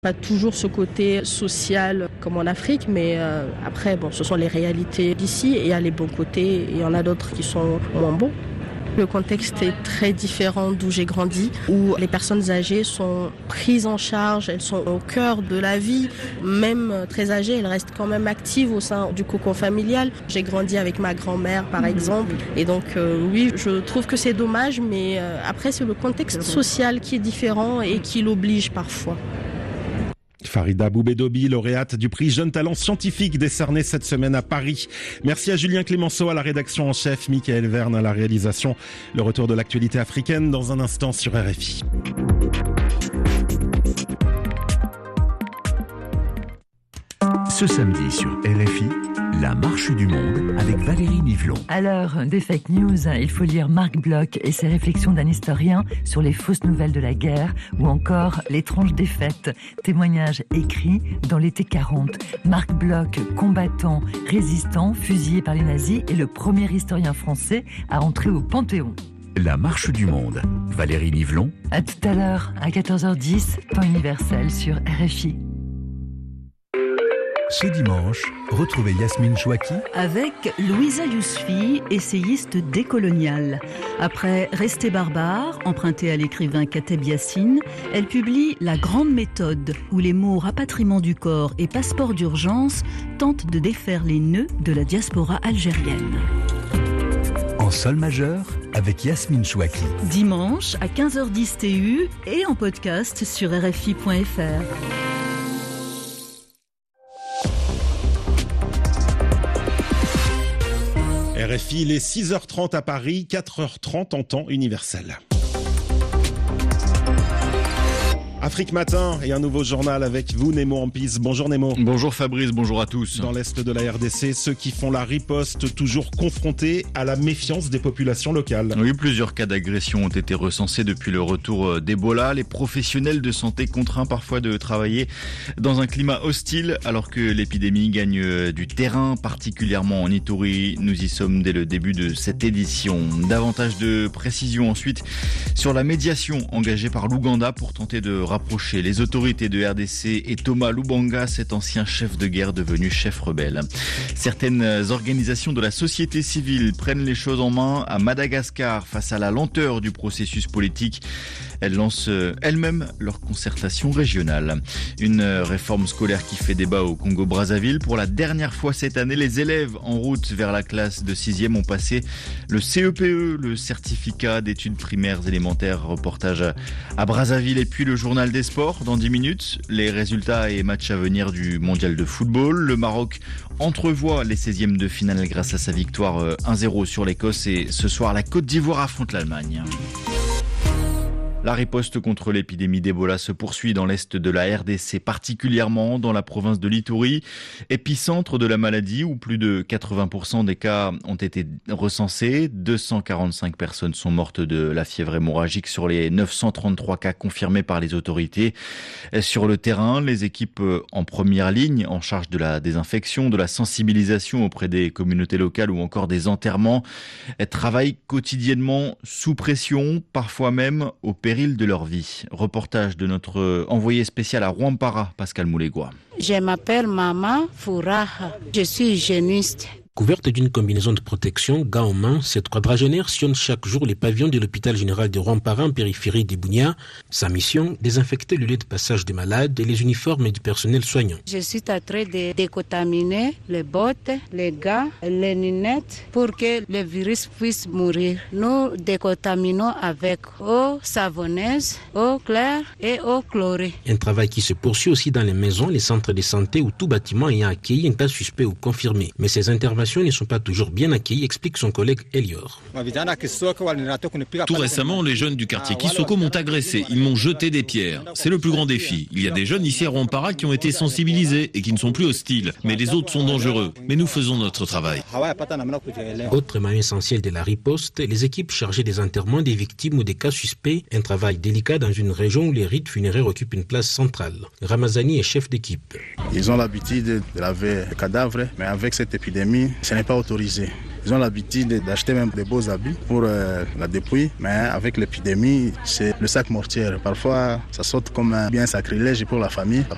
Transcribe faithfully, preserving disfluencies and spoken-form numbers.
Pas toujours ce côté social comme en Afrique, mais euh, après, bon, ce sont les réalités d'ici et il y a les bons côtés et il y en a d'autres qui sont moins bons. Le contexte est très différent d'où j'ai grandi, où les personnes âgées sont prises en charge, elles sont au cœur de la vie. Même très âgées, elles restent quand même actives au sein du cocon familial. J'ai grandi avec ma grand-mère, par exemple. Et donc, euh, oui, je trouve que c'est dommage, mais euh, après, c'est le contexte social qui est différent et qui l'oblige parfois. Farida Boubédobi, lauréate du prix Jeune Talent Scientifique décerné cette semaine à Paris. Merci à Julien Clémenceau à la rédaction en chef, Michael Verne à la réalisation. Le retour de l'actualité africaine dans un instant sur R F I. Ce samedi sur R F I, la marche du monde avec Valérie Nivelon. À l'heure des fake news, il faut lire Marc Bloch et ses réflexions d'un historien sur les fausses nouvelles de la guerre ou encore l'étrange défaite, témoignage écrit dans l'été quarante. Marc Bloch, combattant, résistant, fusillé par les nazis, est le premier historien français à entrer au Panthéon. La marche du monde, Valérie Nivelon. À tout à l'heure, à quatorze heures dix, temps universel sur R F I. Ce dimanche, retrouvez Yasmine Chouaki avec Louisa Yousfi, essayiste décoloniale. Après Rester barbare, empruntée à l'écrivain Kateb Yassine, elle publie La Grande Méthode, où les mots rapatriement du corps et passeport d'urgence tentent de défaire les nœuds de la diaspora algérienne. En sol majeur, avec Yasmine Chouaki. Dimanche à quinze heures dix T U et en podcast sur R F I point F R. R F I, il est six heures trente à Paris, quatre heures trente en temps universel. Afrique Matin et un nouveau journal avec vous, Nemo Ampis. Bonjour Nemo. Bonjour Fabrice, bonjour à tous. Dans l'est de la R D C, ceux qui font la riposte, toujours confrontés à la méfiance des populations locales. Oui, plusieurs cas d'agression ont été recensés depuis le retour d'Ebola. Les professionnels de santé contraints parfois de travailler dans un climat hostile alors que l'épidémie gagne du terrain, particulièrement en Ituri. Nous y sommes dès le début de cette édition. Davantage de précisions ensuite sur la médiation engagée par l'Ouganda pour tenter de rapprocher les autorités de R D C et Thomas Lubanga, cet ancien chef de guerre devenu chef rebelle. Certaines organisations de la société civile prennent les choses en main à Madagascar face à la lenteur du processus politique. Elles lancent elles-mêmes leur concertation régionale. Une réforme scolaire qui fait débat au Congo-Brazzaville. Pour la dernière fois cette année, les élèves en route vers la classe de sixième ont passé le C E P E, le certificat d'études primaires élémentaires. Reportage à Brazzaville et puis le journal des sports dans dix minutes. Les résultats et matchs à venir du mondial de football. Le Maroc entrevoit les seizièmes de finale grâce à sa victoire un zéro sur l'Écosse et ce soir la Côte d'Ivoire affronte l'Allemagne. La riposte contre l'épidémie d'Ebola se poursuit dans l'est de la R D C, particulièrement dans la province de l'Ituri, épicentre de la maladie où plus de quatre-vingts pour cent des cas ont été recensés. deux cent quarante-cinq personnes sont mortes de la fièvre hémorragique sur les neuf cent trente-trois cas confirmés par les autorités. Sur le terrain, les équipes en première ligne, en charge de la désinfection, de la sensibilisation auprès des communautés locales ou encore des enterrements, travaillent quotidiennement sous pression, parfois même au péril de leur vie. Reportage de notre envoyé spécial à Rwampara, Pascal Moulégois. Je m'appelle Maman Fouraha, je suis hygiéniste. Couverte d'une combinaison de protection, gants en main, cette quadragénaire sillonne chaque jour les pavillons de l'hôpital général de Rwampara en périphérie d'Ibounia. Sa mission, désinfecter le lieu de passage des malades et les uniformes du personnel soignant. Je suis en train de décontaminer les bottes, les gants, les lunettes pour que le virus puisse mourir. Nous décontaminons avec eau savonneuse, eau claire et eau chlorée. Un travail qui se poursuit aussi dans les maisons, les centres de santé ou tout bâtiment ayant accueilli un cas suspect ou confirmé. Mais ces interventions ne sont pas toujours bien accueillis, explique son collègue Elior. Tout récemment, les jeunes du quartier Kissoko m'ont agressé. Ils m'ont jeté des pierres. C'est le plus grand défi. Il y a des jeunes ici à Rwampara qui ont été sensibilisés et qui ne sont plus hostiles. Mais les autres sont dangereux. Mais nous faisons notre travail. Autre maillon essentiel de la riposte, les équipes chargées des enterrements des victimes ou des cas suspects. Un travail délicat dans une région où les rites funéraires occupent une place centrale. Ramazani est chef d'équipe. Ils ont l'habitude de laver les cadavres, mais avec cette épidémie, ce n'est pas autorisé. Ils ont l'habitude d'acheter même des beaux habits pour euh, la dépouille, mais avec l'épidémie, c'est le sac mortier. Parfois, ça saute comme un bien sacrilège pour la famille.